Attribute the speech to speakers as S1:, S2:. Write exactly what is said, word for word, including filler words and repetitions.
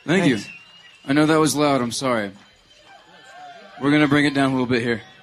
S1: Thank
S2: Thanks.
S1: you. I know that was loud. I'm sorry. We're going to bring it down a little bit here.